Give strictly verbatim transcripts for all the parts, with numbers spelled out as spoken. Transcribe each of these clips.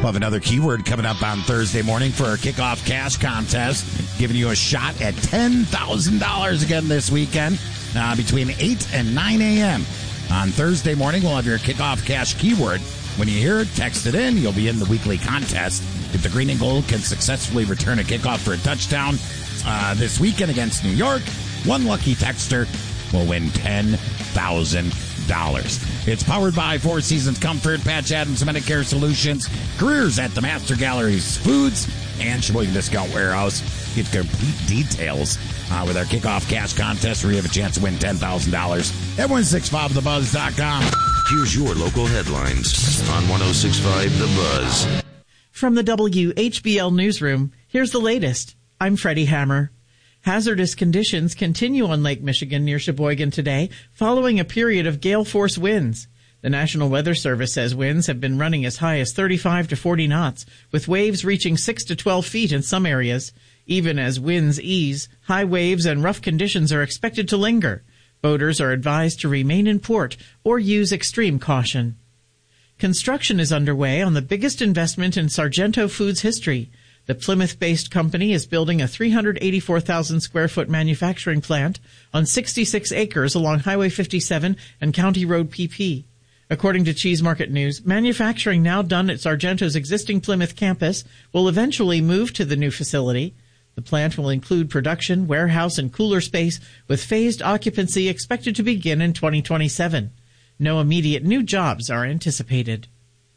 We'll have another keyword coming up on Thursday morning for our kickoff cash contest, giving you a shot at ten thousand dollars again this weekend uh, between eight and nine a.m. On Thursday morning, we'll have your kickoff cash keyword. When you hear it, text it in. You'll be in the weekly contest. If the Green and Gold can successfully return a kickoff for a touchdown uh, this weekend against New York, one lucky texter will win ten thousand dollars. It's powered by Four Seasons Comfort, Patch Adams Medicare Solutions, careers at the Master Galleries Foods, and Sheboygan Discount Warehouse. Get complete details uh, with our kickoff cash contest where you have a chance to win ten thousand dollars at one six five the buzz dot com. Here's your local headlines on one oh six point five The Buzz. From the W H B L Newsroom, here's the latest. I'm Freddie Hammer. Hazardous conditions continue on Lake Michigan near Sheboygan today, following a period of gale force winds. The National Weather Service says winds have been running as high as thirty-five to forty knots, with waves reaching six to twelve feet in some areas. Even as winds ease, high waves and rough conditions are expected to linger. Boaters are advised to remain in port or use extreme caution. Construction is underway on the biggest investment in Sargento Foods history. The Plymouth-based company is building a three hundred eighty-four thousand square foot manufacturing plant on sixty-six acres along Highway fifty-seven and County Road P P. According to Cheese Market News, manufacturing now done at Sargento's existing Plymouth campus will eventually move to the new facility. The plant will include production, warehouse, and cooler space, with phased occupancy expected to begin in twenty twenty-seven. No immediate new jobs are anticipated.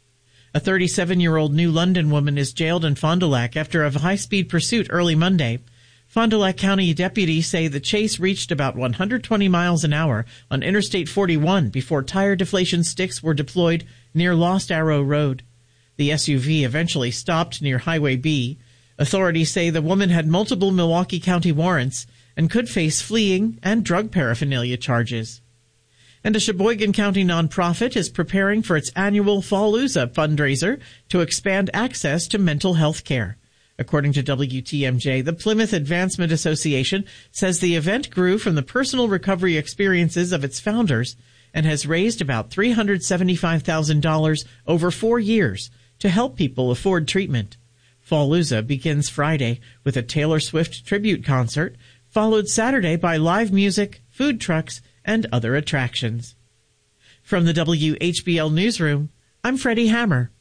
A thirty-seven-year-old New London woman is jailed in Fond du Lac after a high-speed pursuit early Monday. Fond du Lac County deputies say the chase reached about one hundred twenty miles an hour on Interstate forty-one before tire deflation sticks were deployed near Lost Arrow Road. The S U V eventually stopped near Highway B. Authorities say the woman had multiple Milwaukee County warrants and could face fleeing and drug paraphernalia charges. And a Sheboygan County nonprofit is preparing for its annual Fallujah fundraiser to expand access to mental health care. According to W T M J, the Plymouth Advancement Association says the event grew from the personal recovery experiences of its founders and has raised about three hundred seventy-five thousand dollars over four years to help people afford treatment. Fallujah begins Friday with a Taylor Swift tribute concert, followed Saturday by live music, food trucks, and other attractions. From the W H B L Newsroom, I'm Freddie Hammer.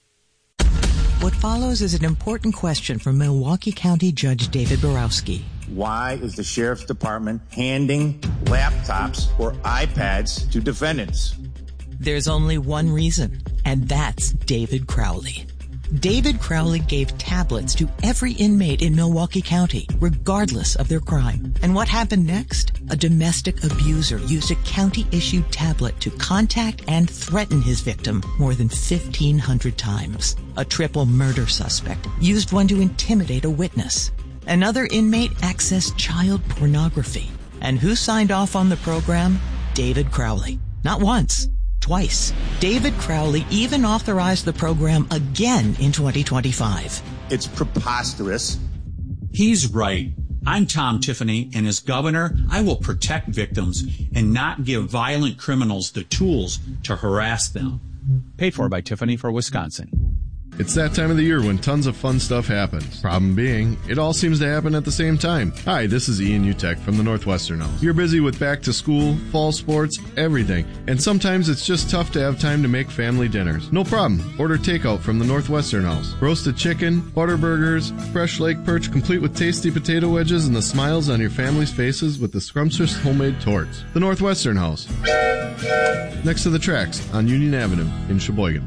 What follows is an important question from Milwaukee County Judge David Borowski. Why is the Sheriff's Department handing laptops or iPads to defendants? There's only one reason, and that's David Crowley. David Crowley gave tablets to every inmate in Milwaukee County, regardless of their crime. And what happened next? A domestic abuser used a county-issued tablet to contact and threaten his victim more than fifteen hundred times. A triple murder suspect used one to intimidate a witness. Another inmate accessed child pornography. And who signed off on the program? David Crowley. Not once. Twice. David Crowley even authorized the program again in twenty twenty-five. It's preposterous. He's right. I'm Tom Tiffany, and as governor, I will protect victims and not give violent criminals the tools to harass them. Paid for by Tiffany for Wisconsin. It's that time of the year when tons of fun stuff happens. Problem being, it all seems to happen at the same time. Hi, this is Ian Utek from the Northwestern House. You're busy with back to school, fall sports, everything, and sometimes it's just tough to have time to make family dinners. No problem. Order takeout from the Northwestern House. Roasted chicken, butter burgers, fresh lake perch complete with tasty potato wedges and the smiles on your family's faces with the scrumptious homemade torts. The Northwestern House. Next to the tracks on Union Avenue in Sheboygan.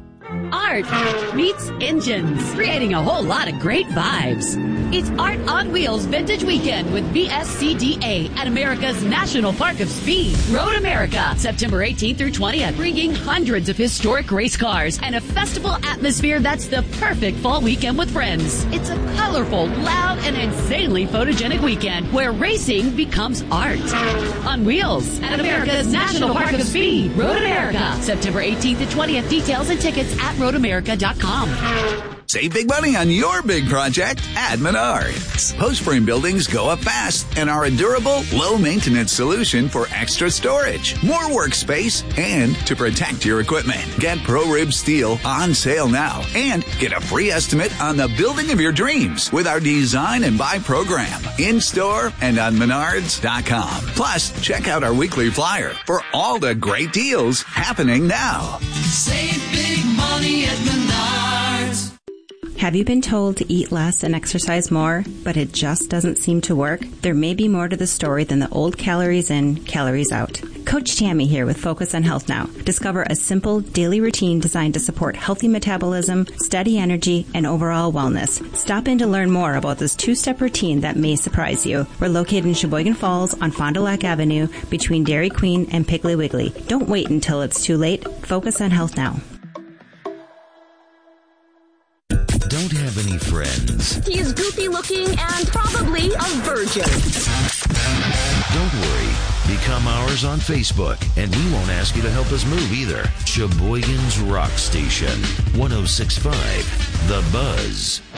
Art meets engines, creating a whole lot of great vibes. It's Art on Wheels Vintage Weekend with V S C D A at America's National Park of Speed, Road America, September eighteenth through twentieth, bringing hundreds of historic race cars and a festival atmosphere that's the perfect fall weekend with friends. It's a colorful, loud, and insanely photogenic weekend where racing becomes art. On wheels at America's National Park of Speed, Road America, September eighteenth to twentieth. Details and tickets at road america dot com. Save big money on your big project at Menards. Post frame buildings go up fast and are a durable, low-maintenance solution for extra storage, more workspace, and to protect your equipment. Get ProRib Steel on sale now and get a free estimate on the building of your dreams with our Design and Buy program in-store and on Menards dot com. Plus, check out our weekly flyer for all the great deals happening now. Save big money at Menards. Have you been told to eat less and exercise more, but it just doesn't seem to work? There may be more to the story than the old calories in, calories out. Coach Tammy here with Focus on Health Now. Discover a simple daily routine designed to support healthy metabolism, steady energy, and overall wellness. Stop in to learn more about this two-step routine that may surprise you. We're located in Sheboygan Falls on Fond du Lac Avenue between Dairy Queen and Piggly Wiggly. Don't wait until it's too late. Focus on Health Now. Don't have any friends. He is goofy looking and probably a virgin. Don't worry. Become ours on Facebook, and we won't ask you to help us move either. Sheboygan's Rock Station, one oh six point five The Buzz.